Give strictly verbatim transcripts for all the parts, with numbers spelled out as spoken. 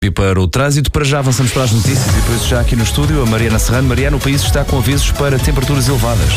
E para o trânsito, para já avançamos para as notícias e depois já aqui no estúdio a Mariana Serrano. Mariana, o país está com avisos para temperaturas elevadas.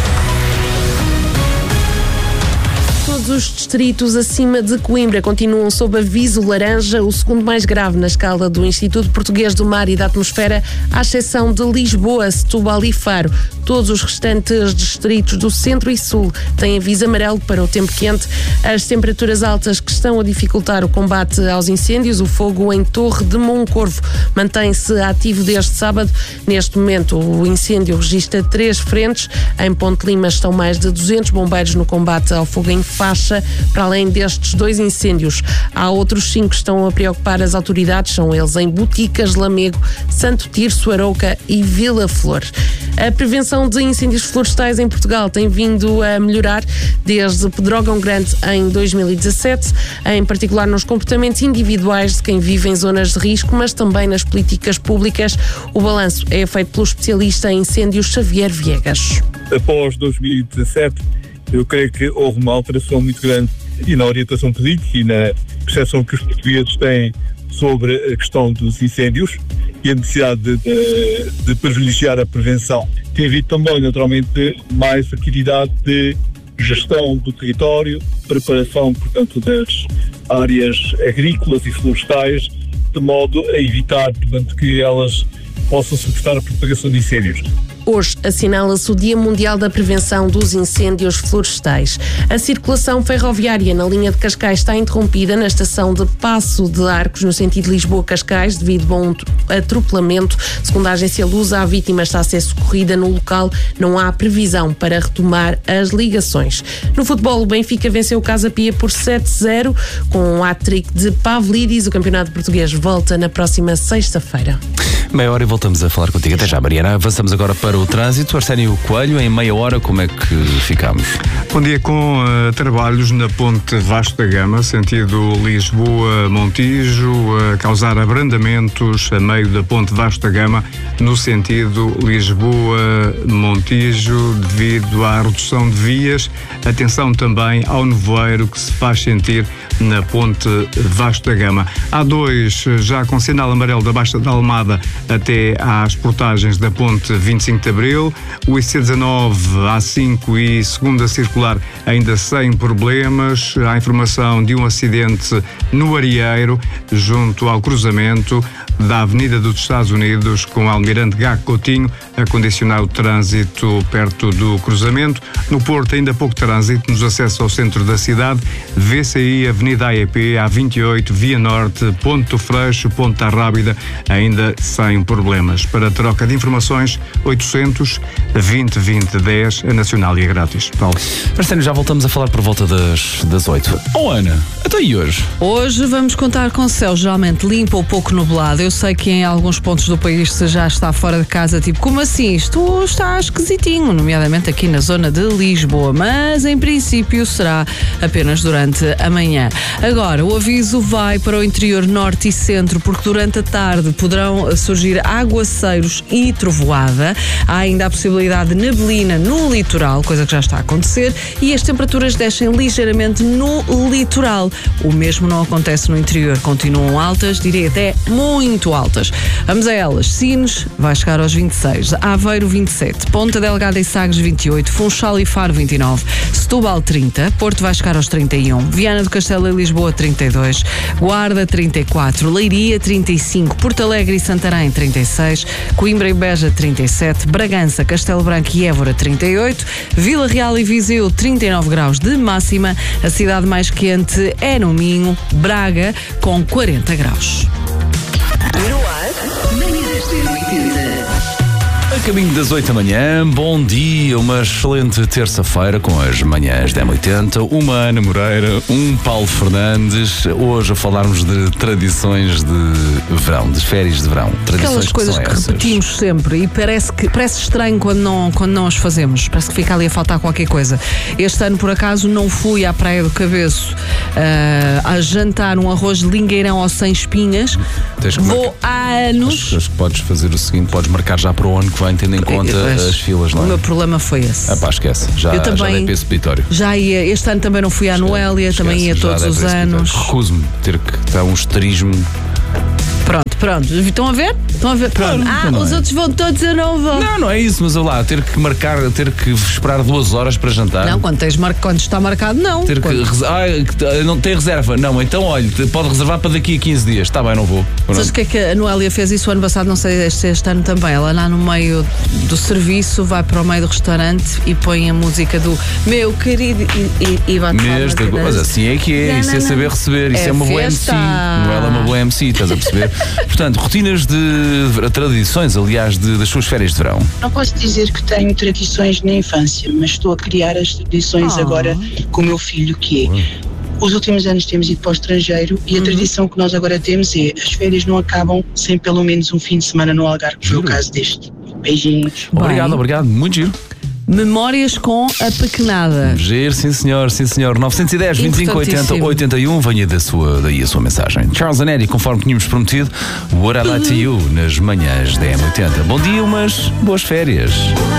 Todos os distritos acima de Coimbra continuam sob aviso laranja, o segundo mais grave na escala do Instituto Português do Mar e da Atmosfera, à exceção de Lisboa, Setúbal e Faro. Todos os restantes distritos do centro e sul têm aviso amarelo para o tempo quente. As temperaturas altas que estão a dificultar o combate aos incêndios, o fogo em Torre de Moncorvo mantém-se ativo desde sábado. Neste momento, o incêndio registra três frentes. Em Ponte Lima estão mais de duzentos bombeiros no combate ao fogo em Faixa. Para além destes dois incêndios, há outros cinco que estão a preocupar as autoridades. São eles em Boticas, Lamego, Santo Tirso, Arouca e Vila Flor. A prevenção de incêndios florestais em Portugal tem vindo a melhorar desde Pedrógão Grande em dois mil e dezassete, em particular nos comportamentos individuais de quem vive em zonas de risco, mas também nas políticas públicas. O balanço é feito pelo especialista em incêndios Xavier Viegas. Após dois mil e dezassete, eu creio que houve uma alteração muito grande e na orientação política e na percepção que os portugueses têm sobre a questão dos incêndios e a necessidade de, de, de privilegiar a prevenção. Tem havido também, naturalmente, mais atividade de gestão do território, preparação, portanto, das áreas agrícolas e florestais, de modo a evitar, portanto, que elas possam suportar a propagação de incêndios. Hoje assinala-se o Dia Mundial da Prevenção dos Incêndios Florestais. A circulação ferroviária na linha de Cascais está interrompida na estação de Passo de Arcos, no sentido Lisboa-Cascais, devido a um atropelamento. Segundo a agência Lusa, a vítima está a ser socorrida no local. Não há previsão para retomar as ligações. No futebol, o Benfica venceu o Casa Pia por sete a zero, com um hat-trick de Pavlidis. O campeonato português volta na próxima sexta-feira. Meia hora e voltamos a falar contigo. Até já, Mariana. Avançamos agora para o trânsito. Arsénio Coelho, em meia hora, como é que ficamos? Bom dia, com uh, trabalhos na ponte Vasco da Gama, sentido Lisboa-Montijo, uh, causar abrandamentos a meio da ponte Vasco da Gama, no sentido Lisboa-Montijo, devido à redução de vias. Atenção também ao nevoeiro que se faz sentir na ponte Vasco da Gama. A dois, já com sinal amarelo da Baixa da Almada até às portagens da ponte vinte e cinco de Abril. O I C dezanove, A cinco e segunda circular ainda sem problemas. Há informação de um acidente no Arieiro, junto ao cruzamento da Avenida dos Estados Unidos com Almirante Gago Coutinho, a condicionar o trânsito perto do cruzamento. No Porto, ainda pouco trânsito nos acessos ao centro da cidade. Vê-se aí Avenida A E P, A vinte e oito, Via Norte, Ponte do Freixo, Ponte da Rábida, ainda sem problemas. Para troca de informações, oitocentos, vinte, vinte, dez, a nacional e é grátis. Paulo. Arsénio, já voltamos a falar por volta das, das oito. Oh, Ana, até aí hoje? Hoje vamos contar com céu geralmente limpo ou pouco nublado. Eu sei que em alguns pontos do país se já está fora de casa, tipo, como assim? Isto está esquisitinho, nomeadamente aqui na zona de Lisboa, mas em princípio será apenas durante a manhã. Agora, o aviso vai para o interior norte e centro, porque durante a tarde poderão surgir aguaceiros e trovoada. Há ainda a possibilidade de neblina no litoral, coisa que já está a acontecer, e as temperaturas descem ligeiramente no litoral. O mesmo não acontece no interior, continuam altas, diria até muito muito altas. Vamos a elas. Sines vai chegar aos vinte e seis, Aveiro vinte e sete, Ponta Delgada e Sagres vinte e oito, Funchal e Faro vinte e nove, Setúbal trinta, Porto vai chegar aos trinta e um, Viana do Castelo e Lisboa trinta e dois, Guarda trinta e quatro, Leiria trinta e cinco, Porto Alegre e Santarém trinta e seis, Coimbra e Beja trinta e sete, Bragança, Castelo Branco e Évora trinta e oito, Vila Real e Viseu trinta e nove graus de máxima. A cidade mais quente é no Minho, Braga, com quarenta graus. A caminho das oito da manhã, bom dia, uma excelente terça-feira com as manhãs da M oitenta, uma Ana Moreira, um Paulo Fernandes, hoje a falarmos de tradições de verão, de férias de verão. Aquelas coisas que, que repetimos sempre e parece, que, parece estranho quando não, quando não as fazemos, parece que fica ali a faltar qualquer coisa. Este ano, por acaso, não fui à Praia do Cabeço uh, a jantar um arroz de lingueirão ou sem espinhas. Vou há anos. Acho, acho que podes fazer o seguinte, podes marcar já para o ano que vem, tendo em conta Mas, as filas lá. O meu problema foi esse. Ah pá, esquece. Já, eu também, já dei para esse peditório. Já ia, este ano também não fui à Noélia, também ia todos os anos. Recuso-me ter que estar um esterismo. Pronto. Pronto, estão a ver? Estão a ver? Claro, ah, então não os é. outros vão todos, eu não vou. Não, não é isso, mas eu lá, ter que marcar, ter que esperar duas horas para jantar. Não, quando, tens mar... quando está marcado, não. Ter que Quando... rese- ah, não tem reserva. Não, então olha, pode reservar para daqui a quinze dias. Está bem, não vou. Sabes o que é que a Noélia fez isso o ano passado? Não sei, este, este ano também. Ela lá no meio do serviço vai para o meio do restaurante e põe a música do meu querido e, e, e bate Mês de agosto. Mas assim é que é, Não, isso não, é não. saber receber, isso é, É uma boa M C. festa. Não é ela uma boa M C, estás a perceber? Portanto, rotinas de tradições, aliás, de, das suas férias de verão. Não posso dizer que tenho tradições na infância, mas estou a criar as tradições Oh. agora com o meu filho, que é, os últimos anos temos ido para o estrangeiro e a tradição que nós agora temos é, as férias não acabam sem pelo menos um fim de semana no Algarve, que foi o caso deste. Beijinhos. Obrigado, Bem. obrigado, muito giro. Memórias com a pequenada. Giro, sim senhor, sim senhor. nove um zero, vinte e cinco, oitenta, Importantíssimo. oitenta e um, venha da sua, daí a sua mensagem. Charles Aneri, conforme tínhamos prometido, What I Like to You, nas manhãs da M oitenta. Bom dia, umas boas férias.